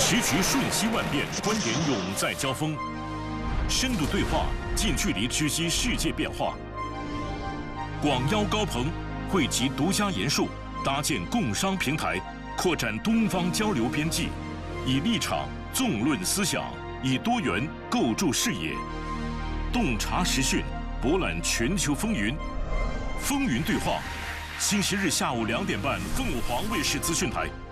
时局瞬息万变，观点永在交锋，深度对话，近距离知悉世界变化。广邀高朋，汇集独家研述，搭建共商平台，扩展东方交流边际，以立场纵论思想，以多元构筑视野，洞察时讯，博览全球风云。风云对话，星期日下午2点半，凤凰卫视资讯台。